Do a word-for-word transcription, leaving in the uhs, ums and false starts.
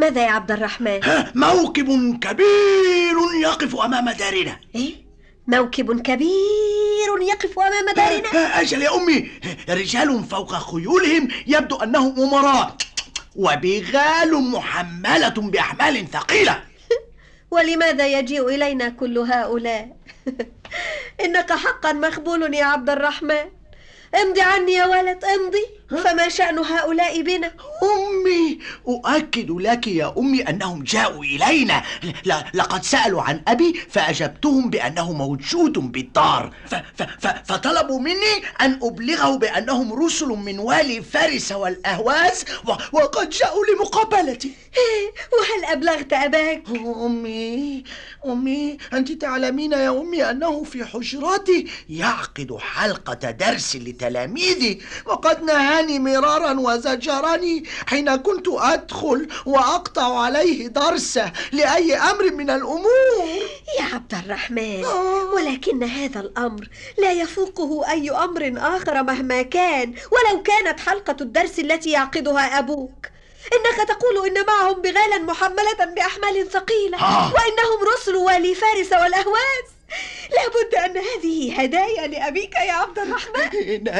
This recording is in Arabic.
ماذا يا عبد الرحمن؟ موكب كبير يقف أمام دارنا. إيه؟ موكب كبير يقف أمام دارنا؟ أجل يا أمي، رجال فوق خيولهم يبدو أنهم أمراء، وبغال محملة بأحمال ثقيلة. ولماذا يجيء إلينا كل هؤلاء؟ إنك حقا مخبول يا عبد الرحمن. امضي عني يا ولد، امضي. فما شأن هؤلاء بنا؟ أمي، أؤكد لك يا أمي أنهم جاءوا إلينا. ل- لقد سألوا عن أبي فأجبتهم بأنه موجود بالدار، ف- ف- ف- فطلبوا مني أن أبلغه بأنهم رسل من والي فارس والأهواز، و- وقد جاءوا لمقابلتي. وهل أبلغت أباك؟ أمي أمي أنت تعلمين يا أمي أنه في حجرتي يعقد حلقة درس لتلاميذي، وقد نهاني مرارا وزجرني حين كنت أدخل وأقطع عليه درسه لأي أمر من الأمور. يا عبد الرحمن، ولكن هذا الأمر لا يفوقه أي أمر آخر مهما كان، ولو كانت حلقة الدرس التي يعقدها أبوك. إنك تقول إن معهم بغالا محملة بأحمال ثقيلة، وإنهم رسل والي فارس والأهواز. لابد أن هذه هدايا لأبيك يا عبد الرحمن.